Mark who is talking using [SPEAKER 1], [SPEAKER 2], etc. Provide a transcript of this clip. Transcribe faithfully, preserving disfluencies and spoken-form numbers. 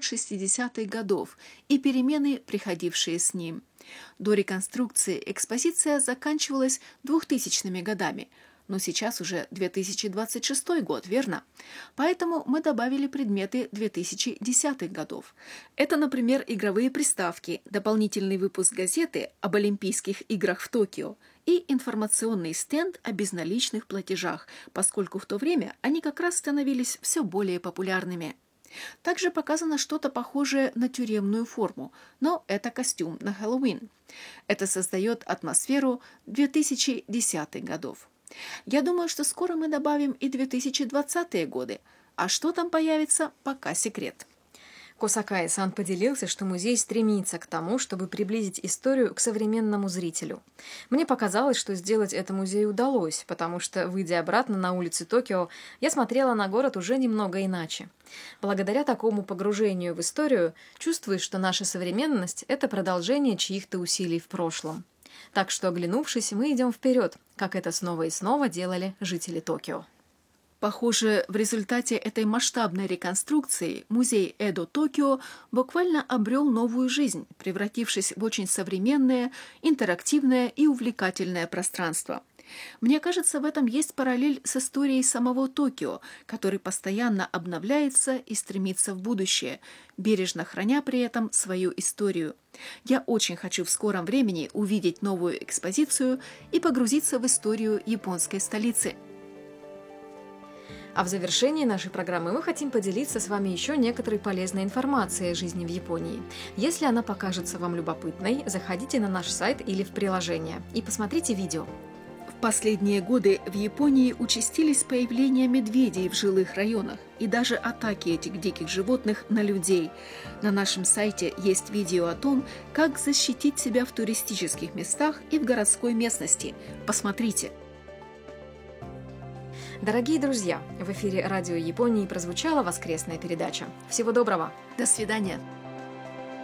[SPEAKER 1] шестидесятых годов и перемены, приходившие с ним. До реконструкции экспозиция заканчивалась двухтысячными годами, но сейчас уже две тысячи двадцать шестой год, верно? Поэтому мы добавили предметы две тысячи десятых годов. Это, например, игровые приставки, дополнительный выпуск газеты об Олимпийских играх в Токио и информационный стенд о безналичных платежах, поскольку в то время они как раз становились все более популярными. Также показано что-то похожее на тюремную форму, но это костюм на Хэллоуин. Это создает атмосферу две тысячи десятых годов. Я думаю, что скоро мы добавим и две тысячи двадцатые годы, а что там появится, пока секрет.
[SPEAKER 2] Косакай-сан поделился, что музей стремится к тому, чтобы приблизить историю к современному зрителю. Мне показалось, что сделать это музею удалось, потому что, выйдя обратно на улицы Токио, я смотрела на город уже немного иначе. Благодаря такому погружению в историю чувствуешь, что наша современность – это продолжение чьих-то усилий в прошлом. Так что, оглянувшись, мы идем вперед, как это снова и снова делали жители Токио.
[SPEAKER 1] Похоже, в результате этой масштабной реконструкции музей Эдо Токио буквально обрел новую жизнь, превратившись в очень современное, интерактивное и увлекательное пространство. Мне кажется, в этом есть параллель с историей самого Токио, который постоянно обновляется и стремится в будущее, бережно храня при этом свою историю. Я очень хочу в скором времени увидеть новую экспозицию и погрузиться в историю японской столицы.
[SPEAKER 2] А в завершении нашей программы мы хотим поделиться с вами еще некоторой полезной информацией о жизни в Японии. Если она покажется вам любопытной, заходите на наш сайт или в приложение и посмотрите видео.
[SPEAKER 1] В последние годы в Японии участились появления медведей в жилых районах и даже атаки этих диких животных на людей. На нашем сайте есть видео о том, как защитить себя в туристических местах и в городской местности. Посмотрите!
[SPEAKER 2] Дорогие друзья, в эфире Радио Японии прозвучала воскресная передача. Всего доброго!
[SPEAKER 1] До свидания!